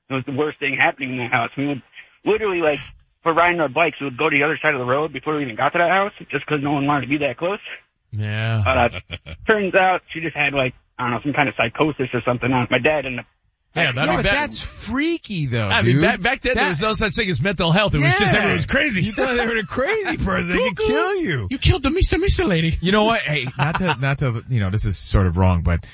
It was the worst thing happening in the house. We would literally, like, for riding our bikes, we would go to the other side of the road before we even got to that house, just because no one wanted to be that close. Yeah. Turns out she just had, like, I don't know, some kind of psychosis or something on it. My dad ended up... Yeah, but that's freaky, though, I dude. mean, back then there was no such thing as mental health. It was just everyone was crazy. You thought they were a crazy person. They could kill you. You killed the Mr. lady. You know what? Hey, not to, this is sort of wrong, but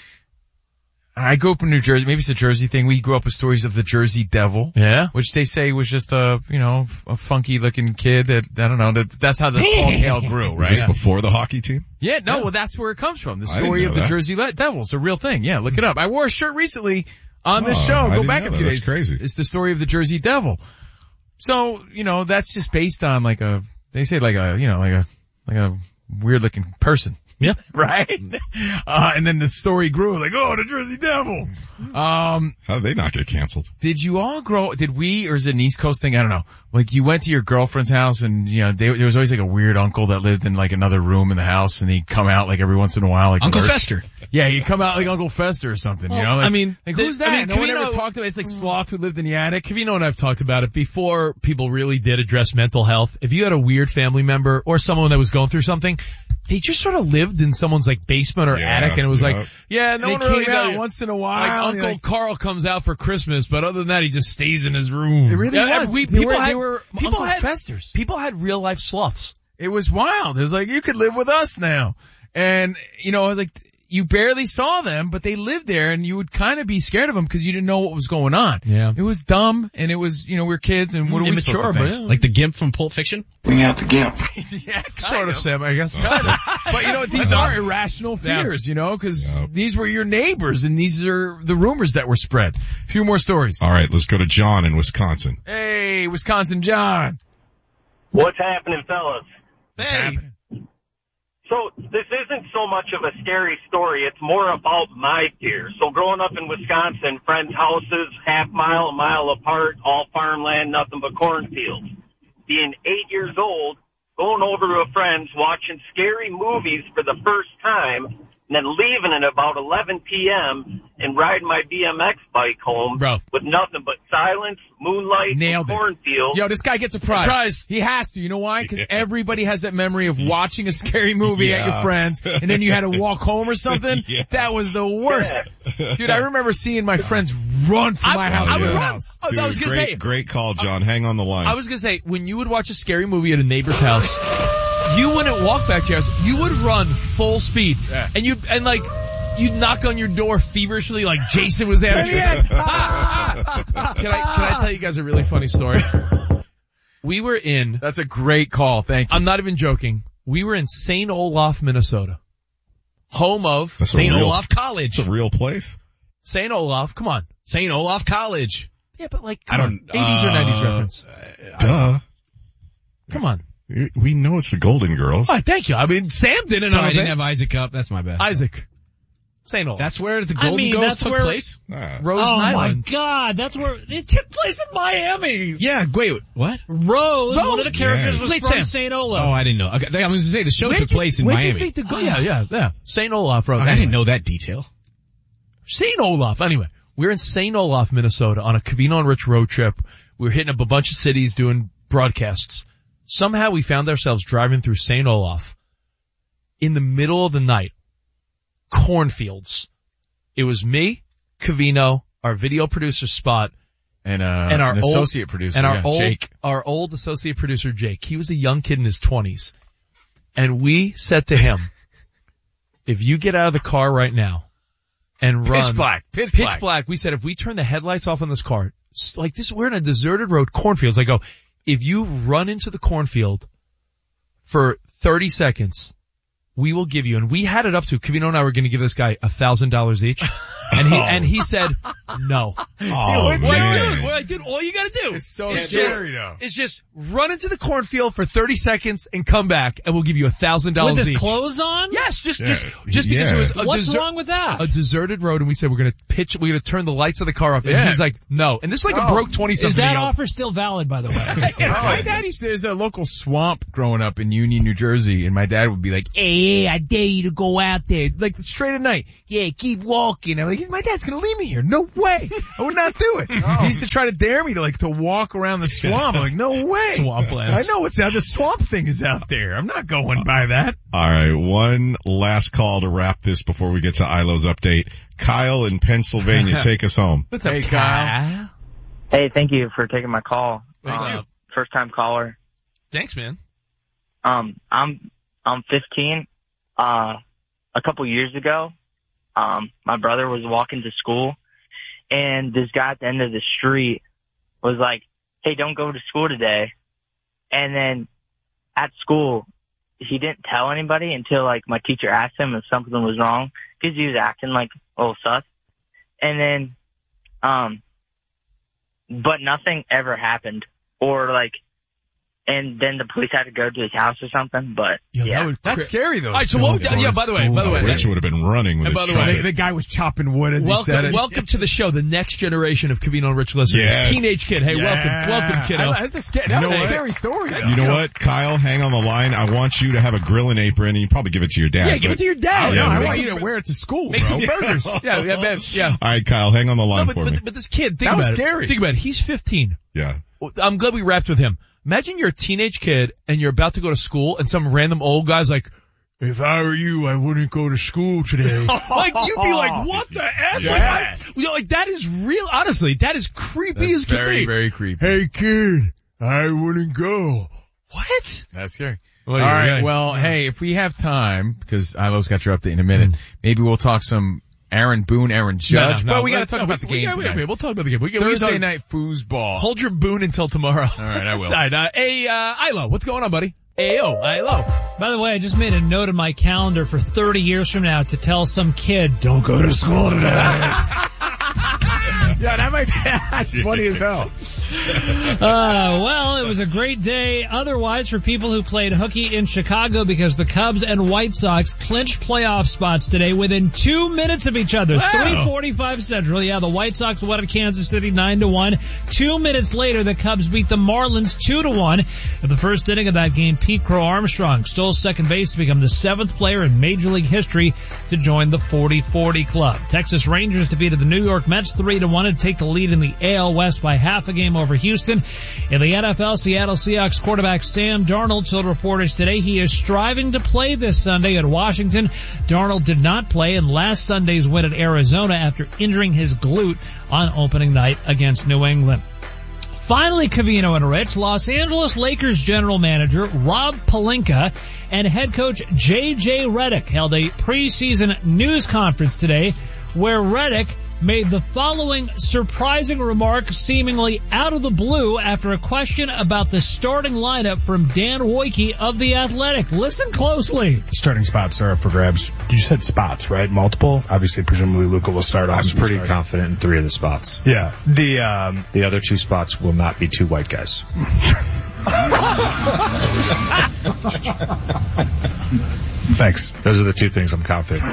I grew up in New Jersey. Maybe it's a Jersey thing. We grew up with stories of the Jersey Devil. Yeah. Which they say was just a funky looking kid that, I don't know, that's how the tall tale grew, right? Is this before the hockey team? Yeah, no, well, that's where it comes from. The story of the Jersey Devil. It's a real thing. Yeah, look it up. I wore a shirt recently on this show. Go back a few days. That's crazy. It's the story of the Jersey Devil. So, that's just based on they say like a weird looking person. Yeah. Right? And then the story grew the Jersey Devil. How did they not get canceled? Did we, or is it an East Coast thing? I don't know. Like, you went to your girlfriend's house and, there was always like a weird uncle that lived in like another room in the house and he'd come out like every once in a while. Like Uncle Fester. Yeah, he'd come out like Uncle Fester or something, who's that? No one ever talked about it. It's like Sloth who lived in the attic. Kavino and I have talked about it before people really did address mental health. If you had a weird family member or someone that was going through something, they just sort of lived in someone's like basement or attic, and it was like, no one really came out once in a while. Like Uncle Carl comes out for Christmas, but other than that, he just stays in his room. It really was. People had Festers. People had real life sloths. It was wild. It was like, you could live with us now. And, I was like, you barely saw them, but they lived there and you would kind of be scared of them because you didn't know what was going on. Yeah. It was dumb and it was, we were kids and what are we supposed to think? But, like the Gimp from Pulp Fiction? Bring out the Gimp. Yeah, sort of, Sam, I guess. But these are irrational fears, because these were your neighbors and these are the rumors that were spread. A few more stories. All right, let's go to John in Wisconsin. Hey, Wisconsin John. What's happening, fellas? Hey. So this isn't so much of a scary story. It's more about my fear. So growing up in Wisconsin, friends' houses, a mile apart, all farmland, nothing but cornfields. Being 8 years old, going over to a friend's, watching scary movies for the first time, and then leaving at about 11 p.m. and riding my BMX bike home with nothing but silence, moonlight, and cornfield. Yo, this guy gets a prize. He has to. You know why? Because everybody has that memory of watching a scary movie at your friends, and then you had to walk home or something. That was the worst. Yeah. Dude, I remember seeing my friends run from my house. I would run. Dude, I was going to say. Great call, John. Hang on the line. I was going to say, when you would watch a scary movie at a neighbor's house, you wouldn't walk back to your house. You would run full speed. Yeah. And you'd knock on your door feverishly like Jason was after you. Can I tell you guys a really funny story? That's a great call. Thank you. I'm not even joking. We were in St. Olaf, Minnesota. Home of St. Olaf College. It's a real place. St. Olaf, come on. St. Olaf College. Yeah, but I don't 80s or 90s reference. Duh. Come on. We know it's the Golden Girls. Oh, thank you. I mean, Sam didn't know. I didn't have Isaac up. That's my bad. Isaac. St. Olaf. That's where the Golden Girls took place? Rose Island. My God. That's where it took place in Miami. Yeah, wait, what? Rose, one of the characters was from St. Olaf. Oh, I didn't know. Okay, I was going to say the show took place in Miami. Yeah. St. Olaf Road. I didn't know that detail. St. Olaf. Anyway, we're in St. Olaf, Minnesota on a Kavino and Rich road trip. We were hitting up a bunch of cities doing broadcasts. Somehow we found ourselves driving through St. Olaf in the middle of the night. Cornfields. It was me, Kavino, our video producer Spot, and our associate producer, Jake. Our old associate producer Jake. He was a young kid in his 20s. And we said to him, if you get out of the car right now and run pitch black. We said if we turn the headlights off on this car, like this, we're in a deserted road, cornfields. I go, if you run into the cornfield for 30 seconds, we will give you, and we had it up to, Kavino and I were going to give this guy $1,000 each. And he said no. Oh, man. Dude, all you gotta do is scary though. Is just run into the cornfield for 30 seconds and come back and we'll give you $1,000 each. With his clothes on? Yes, just because it was What's wrong with that? A deserted road, and we said we're gonna turn the lights of the car off, and he's like, no. And this is like a broke 20-something. Is that offer still valid, by the way? My dad there's a local swamp growing up in Union, New Jersey, and my dad would be like, hey, yeah, I dare you to go out there. Like, straight at night. Yeah, keep walking. I'm like, my dad's gonna leave me here. No way. I would not do it. He used to try to dare me to walk around the swamp. I'm like, no way. Swamplands. I know what's out. The swamp thing is out there. I'm not going by that. All right, one last call to wrap this before we get to Ilo's update. Kyle in Pennsylvania, take us home. What's up, Kyle? Hey, thank you for taking my call. Thank you. First time caller. Thanks, man. I'm 15. A couple years ago, my brother was walking to school, and this guy at the end of the street was like, "Hey, don't go to school today." And then at school, he didn't tell anybody until my teacher asked him if something was wrong, because he was acting a little sus. And then, but nothing ever happened, and then the police had to go to his house or something, but yeah. That's scary though. All right, so by the way. Rich would have been running with his trumpet. The guy was chopping wood as he said it. Welcome to the show, the next generation of Covino and Rich listeners. Yes. Teenage kid. Hey, welcome, kiddo. That's a scary story though. You know what, Kyle, hang on the line. I want you to have a grilling apron, and you probably give it to your dad. Yeah, give it to your dad. I want you to wear it to school, Make some burgers. Yeah. All right, Kyle, hang on the line for me. But this kid, that was scary. Think about it. He's 15. Yeah. I'm glad we wrapped with him. Imagine you're a teenage kid and you're about to go to school and some random old guy's like, "If I were you, I wouldn't go to school today." You'd be like, what the F? Yeah. That is real. Honestly, that is creepy as can be. Very, very creepy. Hey kid, I wouldn't go. What? That's scary. All right. Well, hey, if we have time, because Ilo's got your update in a minute, maybe we'll talk some Aaron Boone, Aaron Judge. No, but we got to talk about the game. We'll talk about the game. Thursday night foosball. Hold your Boone until tomorrow. All right, I will. All right, Ilo, what's going on, buddy? Ilo. By the way, I just made a note in my calendar for 30 years from now to tell some kid, "Don't go to school today." Yeah, that's funny as hell. Well, it was a great day otherwise for people who played hooky in Chicago, because the Cubs and White Sox clinched playoff spots today within 2 minutes of each other. 3:45 Central. Yeah, the White Sox won at Kansas City 9-1. 2 minutes later, the Cubs beat the Marlins 2-1. In the first inning of that game, Pete Crow Armstrong stole second base to become the 7th player in Major League history to join the 40-40 club. Texas Rangers defeated the New York Mets 3-1 and take the lead in the AL West by half a game over Houston. In the NFL, Seattle Seahawks quarterback Sam Darnold told reporters today he is striving to play this Sunday at Washington. Darnold did not play in last Sunday's win at Arizona after injuring his glute on opening night against New England. Finally, Covino and Rich, Los Angeles Lakers general manager Rob Pelinka and head coach J.J. Redick held a preseason news conference today where Redick made the following surprising remark seemingly out of the blue after a question about the starting lineup from Dan Woike of The Athletic. Listen closely. Starting spots are up for grabs. You said spots, right? Multiple? Obviously, presumably Luka will start off. I was pretty confident in 3 of the spots. Yeah. The other 2 spots will not be 2 white guys. Thanks. Those are the 2 things I'm confident.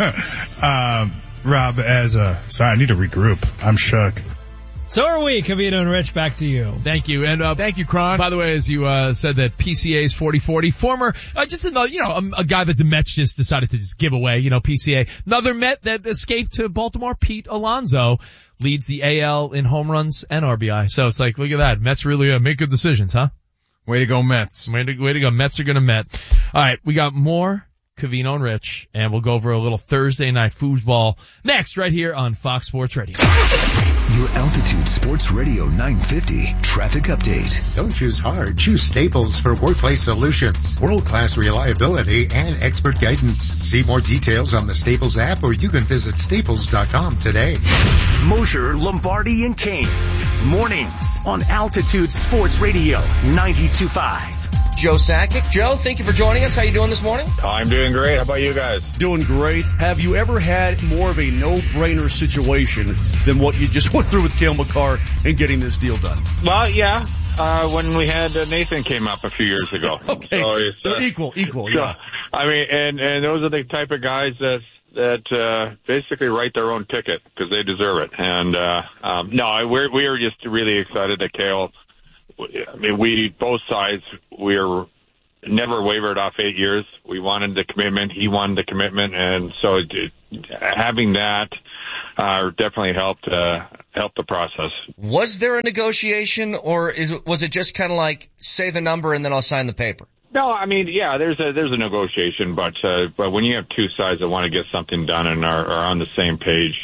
Rob, sorry, I need to regroup. I'm shook. So are we, Covino and Rich. Back to you. Thank you. And, thank you, Kron. By the way, as you, said that PCA's 40-40, former, just a guy that the Mets just decided to just give away, PCA. Another Met that escaped to Baltimore, Pete Alonso, leads the AL in home runs and RBI. So it's like, look at that. Mets really, make good decisions, huh? Way to go, Mets. Way to go. Mets are gonna Met. Alright, we got more Covino and Rich, and we'll go over a little Thursday night foosball next right here on Fox Sports Radio. Your Altitude Sports Radio 950 traffic update. Don't choose hard. Choose Staples for workplace solutions. World-class reliability and expert guidance. See more details on the Staples app, or you can visit staples.com today. Mosher, Lombardi, and Kane. Mornings on Altitude Sports Radio 92.5. Joe Sakic. Joe, thank you for joining us. How you doing this morning? I'm doing great. How about you guys? Doing great. Have you ever had more of a no-brainer situation than what you just went through with Cale Makar and getting this deal done? Well, yeah. When we had Nathan came up a few years ago. Okay. So they're equal, yeah. I mean, and those are the type of guys that basically write their own ticket because they deserve it. And no, we are just really excited that Cale. I mean, both sides, we're never wavered off 8 years. We wanted the commitment. He wanted the commitment. And so having that definitely helped the process. Was there a negotiation, or was it just kind of like, say the number and then I'll sign the paper? No, I mean, yeah, there's a negotiation, but when you have two sides that want to get something done and are on the same page,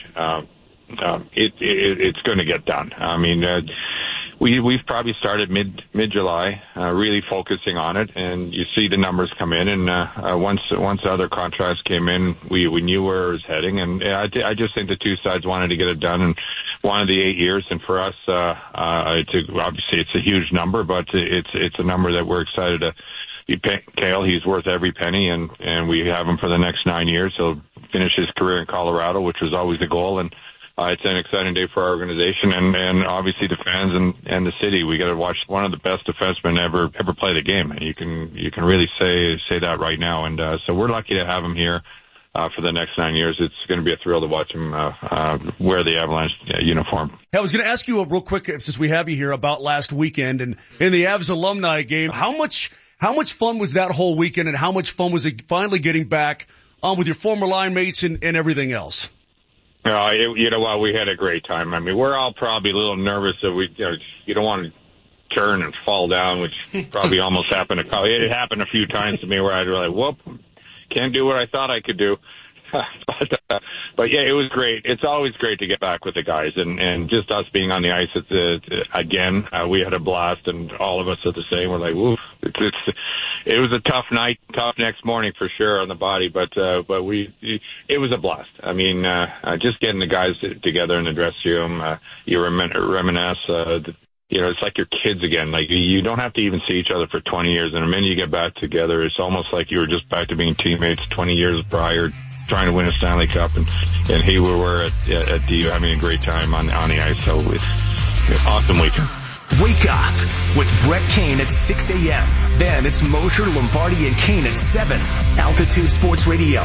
it's going to get done. I mean, we've probably started mid-July, really focusing on it, and you see the numbers come in, and once the other contracts came in, we knew where it was heading, and I just think the two sides wanted to get it done and wanted the 8 years, and for us, obviously it's a huge number, but it's a number that we're excited to be paying Cale. He's worth every penny, and we have him for the next 9 years. He'll finish his career in Colorado, which was always the goal, and it's an exciting day for our organization and obviously the fans and the city. We got to watch one of the best defensemen ever play the game. You can really say that right now. And so we're lucky to have him here for the next 9 years. It's going to be a thrill to watch him wear the Avalanche uniform. Hey, I was going to ask you real quick, since we have you here, about last weekend and in the Avs alumni game. How much fun was that whole weekend, and how much fun was it finally getting back with your former line mates and everything else? You know what? We had a great time. I mean, we're all probably a little nervous that you don't want to turn and fall down, which probably almost happened. It happened a few times to me where I'd be like, whoop, can't do what I thought I could do. But yeah, it was great. It's always great to get back with the guys, and just us being on the ice again. We had a blast, and all of us are the same. We're like, woof. It was a tough night, tough next morning for sure on the body, but it was a blast. I mean, just getting the guys together in the dressing room, you reminisce. It's like your kids again. Like, you don't have to even see each other for 20 years, and the minute you get back together, it's almost like you were just back to being teammates 20 years prior, trying to win a Stanley Cup, and here we were at DU having a great time on the ice. So it's an awesome weekend. Wake up with Brett Kane at 6 a.m. Then it's Mosher, Lombardi, and Kane at 7. Altitude Sports Radio,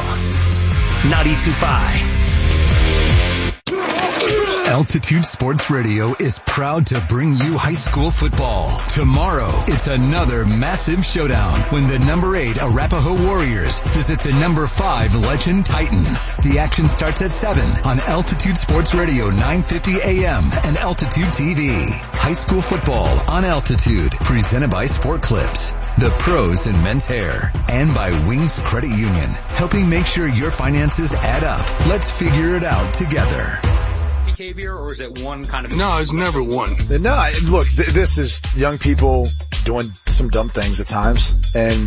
92.5. Altitude Sports Radio is proud to bring you high school football. Tomorrow, it's another massive showdown when the number 8 Arapahoe Warriors visit the number 5 Legend Titans. The action starts at 7 on Altitude Sports Radio 950 AM and Altitude TV. High school football on Altitude, presented by Sport Clips, the pros in men's hair, and by Wings Credit Union, helping make sure your finances add up. Let's figure it out together. Behavior, or is it one kind of? No, it's never one. No, look, this is young people doing some dumb things at times, and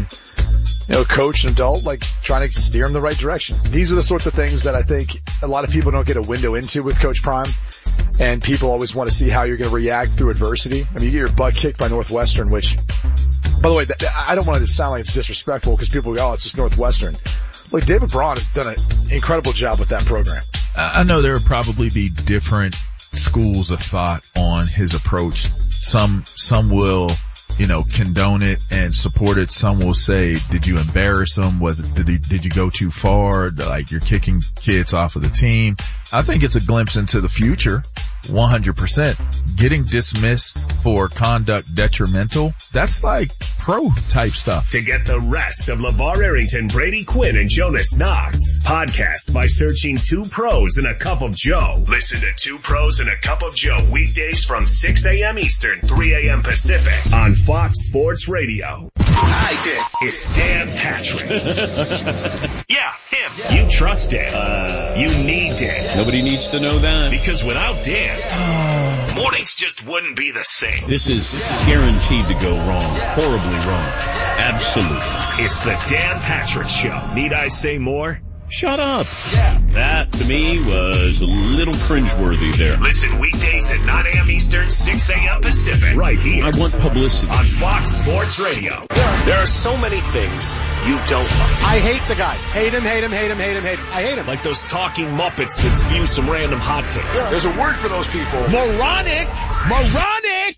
coach and adult, like, trying to steer them the right direction. These are the sorts of things that I think a lot of people don't get a window into with Coach Prime, and people always want to see how you're going to react through adversity. I mean, you get your butt kicked by Northwestern, which, by the way, I don't want it to sound like it's disrespectful because people go, oh, it's just Northwestern. Look, David Braun has done an incredible job with that program. I know there will probably be different schools of thought on his approach. Some will, condone it and support it. Some will say, did you embarrass them? Did you go too far? Like, you're kicking kids off of the team. I think it's a glimpse into the future. 100%. Getting dismissed for conduct detrimental, that's like pro type stuff. To get the rest of LeVar Arrington, Brady Quinn, and Jonas Knox, podcast by searching 2 Pros and a Cup of Joe. Listen to 2 Pros and a Cup of Joe weekdays from 6 a.m. Eastern, 3 a.m. Pacific on Fox Sports Radio. Hi, Dick. It's Dan Patrick. Yeah, him. Yeah. You trust Dan. You need Dan. Nobody needs to know that. Because without Dan, mornings just wouldn't be the same. This is guaranteed to go wrong. Horribly wrong. Absolutely. It's the Dan Patrick Show. Need I say more? Shut up. That, to me, was a little cringeworthy there. Listen weekdays at 9 a.m. Eastern, 6 a.m. Pacific. Right here. I want publicity. On Fox Sports Radio. There are so many things you don't like. I hate the guy. Hate him, hate him, hate him, hate him, hate him. I hate him. Like those talking Muppets that spew some random hot takes. Yeah. There's a word for those people. Moronic! Moronic!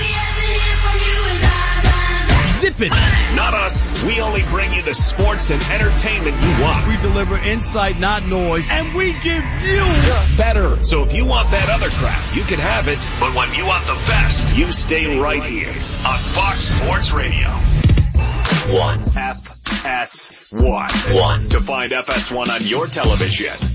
Zip it. Not us. We only bring you the sports and entertainment you want. We deliver insight, not noise, and we give you better. So if you want that other crap, you can have it. But when you want the best, you stay right here on Fox Sports Radio. FS1. FS1. To find FS1 on your television,